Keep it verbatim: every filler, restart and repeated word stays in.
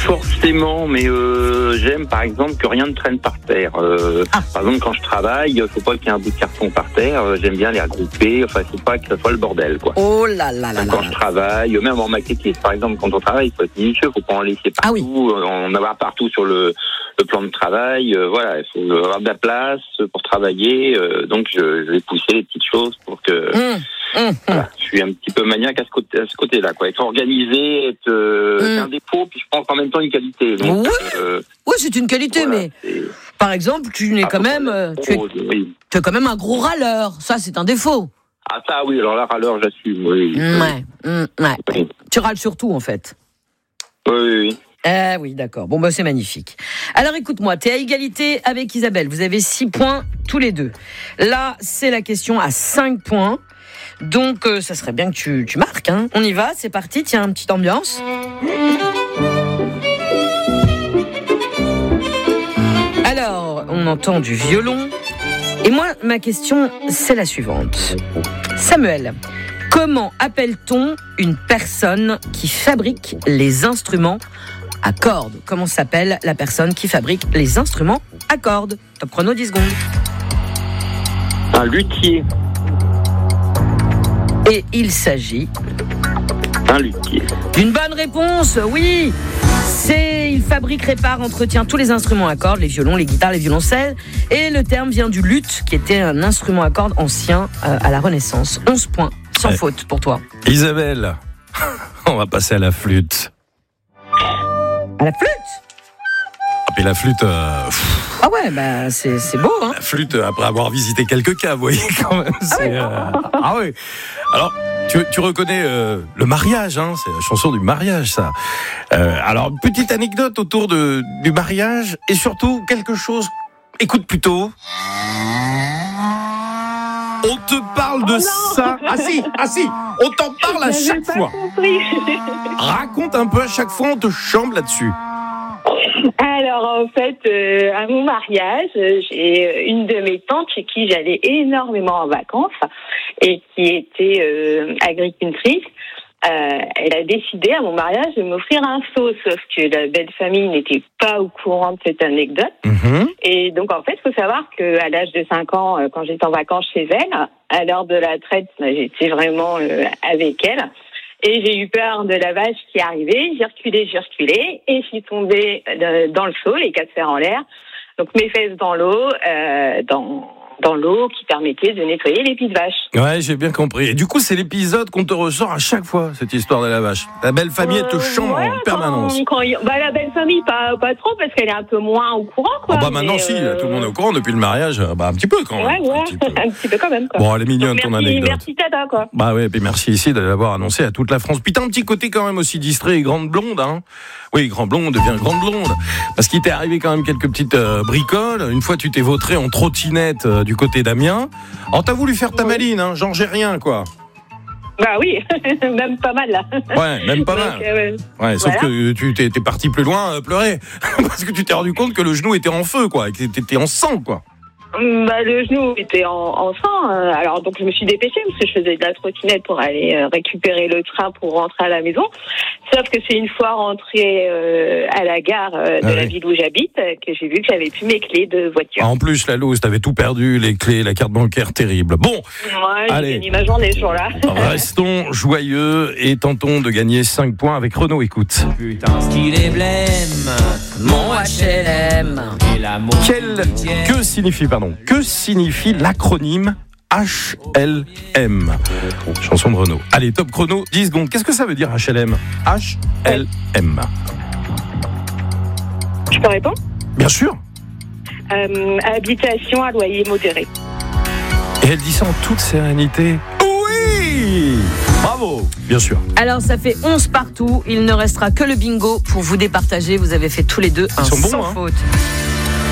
forcément, mais euh, j'aime par exemple que rien ne traîne par terre. Euh, ah. Par exemple, quand je travaille, il faut pas qu'il y ait un bout de carton par terre. Euh, j'aime bien les regrouper. Enfin, il faut pas que ce soit le bordel, quoi. Oh là là là. Quand là. je travaille, même en maquettiste, par exemple, quand on travaille, il faut être minutieux. Il faut pas en laisser partout. Ah oui. En avoir partout sur le, le plan de travail. Euh, voilà, il faut avoir de la place pour travailler. Euh, donc, je, je vais pousser les petites choses pour que. Mmh. Mmh. Voilà, je suis un petit peu maniaque à ce côté, à ce côté-là, quoi. Être organisé, être euh, mmh. c'est un défaut, puis je pense en même temps une qualité. Donc, oui. Euh, oui, c'est une qualité, voilà, mais c'est... par exemple, tu n'es ah, quand même, euh, tu, es, oui. tu es quand même un gros râleur. Ça, c'est un défaut. Ah ça, oui. Alors là, râleur, j'assume. Oui. Mmh, ouais. Mmh, ouais. Oui. Tu râles surtout, en fait. Oui, oui, oui. Ah oui, d'accord. Bon, bah, c'est magnifique. Alors, écoute-moi, tu es à égalité avec Isabelle. Vous avez six points tous les deux. Là, c'est la question à cinq points. Donc, euh, ça serait bien que tu, tu marques. Hein. On y va, c'est parti. Tiens, une petite ambiance. Alors, on entend du violon. Et moi, ma question, c'est la suivante. Samuel, comment appelle-t-on une personne qui fabrique les instruments à cordes ? Comment s'appelle la personne qui fabrique les instruments à cordes ? Top chrono, dix secondes. Un luthier. Et il s'agit... Un luthier. Une bonne réponse, oui. C'est... Il fabrique, répare, entretient tous les instruments à cordes, les violons, les guitares, les violoncelles. Et le terme vient du luth, qui était un instrument à cordes ancien euh, à la Renaissance. onze points, sans ouais. faute pour toi. Isabelle, on va passer à la flûte. À la flûte ? Et la flûte... Euh, ah ouais, bah c'est, c'est beau, hein. La flûte, après avoir visité quelques cas, vous voyez, quand même. C'est, ah, ouais. Euh, ah oui. Alors, tu, tu reconnais euh, le mariage, hein, c'est la chanson du mariage, ça. Euh, alors, petite anecdote autour de, du mariage, et surtout, quelque chose... Écoute plutôt... On te parle de oh ça. Ah si, ah si, on t'en parle à chaque fois. Raconte un peu à chaque fois, on te chambre là-dessus. Alors en fait, euh, à mon mariage, j'ai une de mes tantes chez qui j'allais énormément en vacances et qui était euh, agricultrice. Euh, elle a décidé à mon mariage de m'offrir un seau, sauf que la belle famille n'était pas au courant de cette anecdote. Mmh. Et donc en fait, il faut savoir qu'à l'âge de cinq ans, quand j'étais en vacances chez elle, à l'heure de la traite, j'étais vraiment euh, avec elle. Et j'ai eu peur de la vache qui arrivait, j'ai reculé, j'ai reculé, et je suis tombée dans le seau, les quatre fers en l'air. Donc mes fesses dans l'eau, euh, dans... dans l'eau qui permettait de nettoyer les pieds de vache. Ouais, j'ai bien compris. Et du coup, c'est l'épisode qu'on te ressort à chaque fois, cette histoire de la vache. La belle famille, elle te chambre euh, ouais, en permanence. Quand, quand, bah, la belle famille, pas, pas trop, parce qu'elle est un peu moins au courant, quoi. Oh bah maintenant, mais, si, euh... tout le monde est au courant depuis le mariage. Bah, un petit peu, quand même. Ouais, ouais, un petit peu, un petit peu quand même, quoi. Bon, elle est mignonne, donc, ton merci, anecdote. Merci, Tata, quoi. Bah ouais, et puis merci ici de l'avoir annoncé à toute la France. Puis t'as un petit côté quand même aussi distrait et grande blonde, hein. Oui, grand blonde devient grande blonde. Parce qu'il t'est arrivé quand même quelques petites euh, bricoles. Une fois, tu t'es vautré en trottinette euh, du côté d'Amiens. Alors, t'as voulu faire ta oui. maline, hein, genre j'ai rien, quoi. Bah oui, même pas mal, là. Ouais, même pas Donc, mal. Euh, ouais, sauf voilà. que tu t'es, t'es parti plus loin euh, pleurer. Parce que tu t'es rendu compte que le genou était en feu, quoi. Et que t'étais en sang, quoi. Bah, le genou était en, en sang, euh, alors donc je me suis dépêchée parce que je faisais de la trottinette pour aller euh, récupérer le train pour rentrer à la maison. Sauf que c'est une fois rentrée euh, à la gare euh, de ah la oui. ville où j'habite euh, que j'ai vu que j'avais plus mes clés de voiture. En plus, la loose, t'avais tout perdu, les clés, la carte bancaire, terrible. Bon, ouais, allez, j'ai gagné ma journée ce jour-là. Restons joyeux et tentons de gagner cinq points avec Renaud. Écoute. Putain, qu'il est blême, mon H L M. Quel, que signifie, pardon, que signifie l'acronyme H L M? Chanson de Renaud. Allez, top chrono, dix secondes. Qu'est-ce que ça veut dire H L M? H L M. Je peux répondre? Bien sûr. Euh, habitation à loyer modéré. Et elle dit ça en toute sérénité. Oui! Bravo, bien sûr. Alors, ça fait onze partout. Il ne restera que le bingo pour vous départager. Vous avez fait tous les deux un sans bons, hein. faute.